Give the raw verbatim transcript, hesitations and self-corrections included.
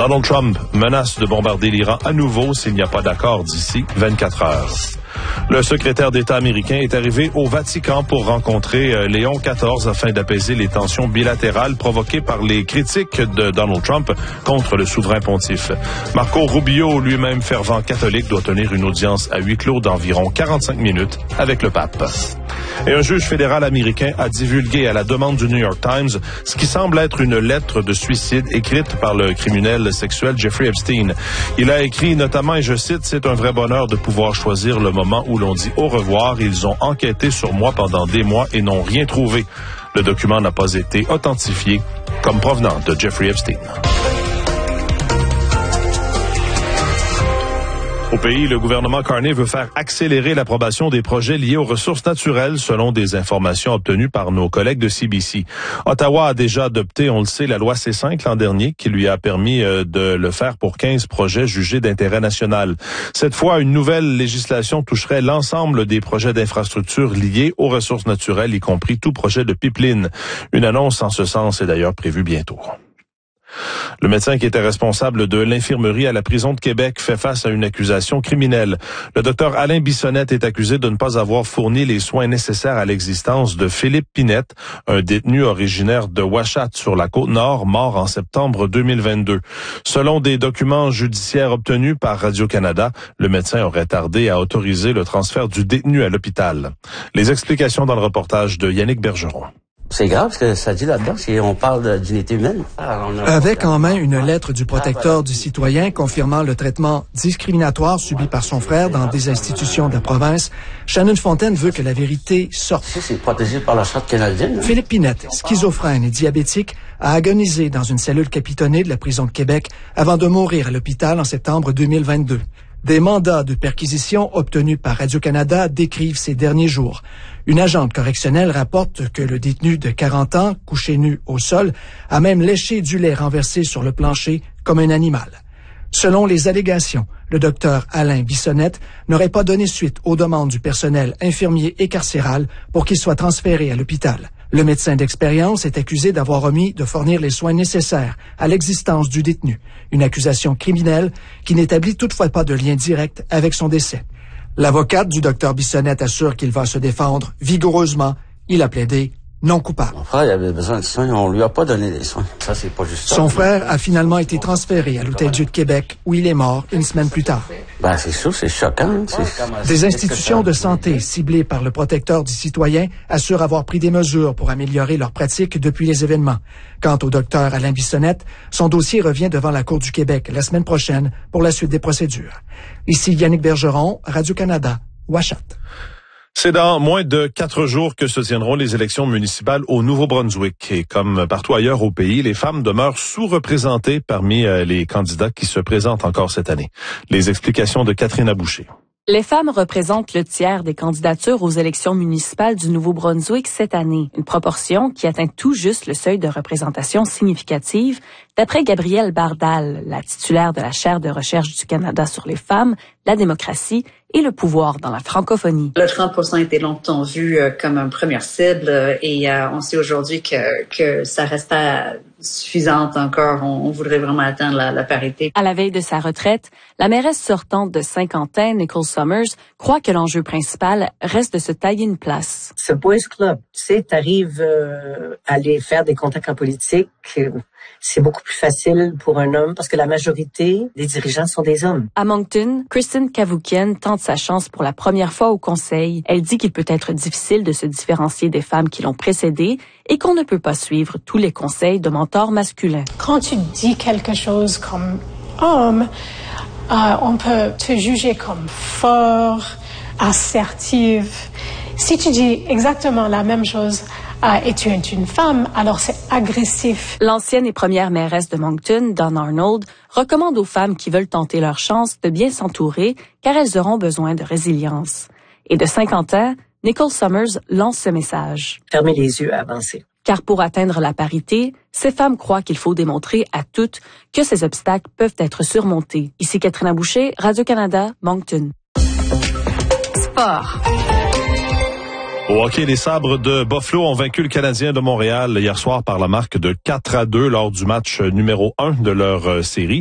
Donald Trump menace de bombarder l'Iran à nouveau s'il n'y a pas d'accord d'ici vingt-quatre heures. Le secrétaire d'État américain est arrivé au Vatican pour rencontrer Léon quatorze afin d'apaiser les tensions bilatérales provoquées par les critiques de Donald Trump contre le souverain pontife. Marco Rubio, lui-même fervent catholique, doit tenir une audience à huis clos d'environ quarante-cinq minutes avec le pape. Et un juge fédéral américain a divulgué à la demande du New York Times ce qui semble être une lettre de suicide écrite par le criminel sexuel Jeffrey Epstein. Il a écrit notamment, et je cite, « C'est un vrai bonheur de pouvoir choisir le moment où l'on dit au revoir. Ils ont enquêté sur moi pendant des mois et n'ont rien trouvé. » Le document n'a pas été authentifié comme provenant de Jeffrey Epstein. Au pays, le gouvernement Carney veut faire accélérer l'approbation des projets liés aux ressources naturelles, selon des informations obtenues par nos collègues de C B C. Ottawa a déjà adopté, on le sait, la loi C cinq l'an dernier, qui lui a permis de le faire pour quinze projets jugés d'intérêt national. Cette fois, une nouvelle législation toucherait l'ensemble des projets d'infrastructures liés aux ressources naturelles, y compris tout projet de pipeline. Une annonce en ce sens est d'ailleurs prévue bientôt. Le médecin qui était responsable de l'infirmerie à la prison de Québec fait face à une accusation criminelle. Le docteur Alain Bissonnette est accusé de ne pas avoir fourni les soins nécessaires à l'existence de Philippe Pinette, un détenu originaire de Ouachat sur la Côte-Nord, mort en septembre deux mille vingt-deux. Selon des documents judiciaires obtenus par Radio-Canada, le médecin aurait tardé à autoriser le transfert du détenu à l'hôpital. Les explications dans le reportage de Yannick Bergeron. C'est grave ce que ça dit là-dedans, si on parle d'unité humaine. Avec en main une lettre du protecteur du citoyen confirmant le traitement discriminatoire subi par son frère dans des institutions de la province, Shannon Fontaine veut que la vérité sorte. C'est protégé par la charte canadienne. Philippe Pinette, schizophrène et diabétique, a agonisé dans une cellule capitonnée de la prison de Québec avant de mourir à l'hôpital en septembre deux mille vingt-deux. Des mandats de perquisition obtenus par Radio-Canada décrivent ces derniers jours. Une agente correctionnelle rapporte que le détenu de quarante ans, couché nu au sol, a même léché du lait renversé sur le plancher comme un animal. Selon les allégations, le docteur Alain Bissonnette n'aurait pas donné suite aux demandes du personnel infirmier et carcéral pour qu'il soit transféré à l'hôpital. Le médecin d'expérience est accusé d'avoir omis de fournir les soins nécessaires à l'existence du détenu, une accusation criminelle qui n'établit toutefois pas de lien direct avec son décès. L'avocate du docteur Bissonnette assure qu'il va se défendre vigoureusement. Il a plaidé non coupable. Mon frère, il avait besoin de soins, on lui a pas donné des soins. Ça, c'est pas juste ça. Son frère a finalement été transféré à l'Hôtel-Dieu de Québec, où il est mort une semaine plus tard. Ben, c'est sûr, c'est choquant. C'est... Des institutions de santé ciblées par le protecteur du citoyen assurent avoir pris des mesures pour améliorer leurs pratiques depuis les événements. Quant au docteur Alain Bissonnette, son dossier revient devant la Cour du Québec la semaine prochaine pour la suite des procédures. Ici Yannick Bergeron, Radio-Canada, Ouachat. C'est dans moins de quatre jours que se tiendront les élections municipales au Nouveau-Brunswick. Et comme partout ailleurs au pays, les femmes demeurent sous-représentées parmi les candidats qui se présentent encore cette année. Les explications de Catherine Aboucher. Les femmes représentent le tiers des candidatures aux élections municipales du Nouveau-Brunswick cette année, une proportion qui atteint tout juste le seuil de représentation significative, d'après Gabrielle Bardal, la titulaire de la chaire de recherche du Canada sur les femmes, la démocratie et le pouvoir dans la francophonie. Le trente pour cent a été longtemps vu euh, comme une première cible euh, et euh, on sait aujourd'hui que, que ça reste pas suffisante encore. On, on voudrait vraiment atteindre la, la parité. À la veille de sa retraite, la mairesse sortante de Saint-Quentin, Nicole Summers, croit que l'enjeu principal reste de se tailler une place. Ce boys club, tu sais, t'arrives euh, à aller faire des contacts en politique. Euh, C'est beaucoup plus facile pour un homme parce que la majorité des dirigeants sont des hommes. À Moncton, Kristen Cavoukian tente sa chance pour la première fois au conseil. Elle dit qu'il peut être difficile de se différencier des femmes qui l'ont précédée et qu'on ne peut pas suivre tous les conseils de mentors masculins. Quand tu dis quelque chose comme homme, euh, on peut te juger comme fort, assertif. Si tu dis exactement la même chose Ah, et tu es une femme, alors c'est agressif. L'ancienne et première mairesse de Moncton, Dawn Arnold, recommande aux femmes qui veulent tenter leur chance de bien s'entourer car elles auront besoin de résilience. Et de cinquante ans, Nicole Summers lance ce message. Fermez les yeux, avancez. Car pour atteindre la parité, ces femmes croient qu'il faut démontrer à toutes que ces obstacles peuvent être surmontés. Ici Catherine Aboucher, Radio-Canada, Moncton. Sport. Au hockey, les Sabres de Buffalo ont vaincu le Canadien de Montréal hier soir par la marque de quatre à deux lors du match numéro un de leur série.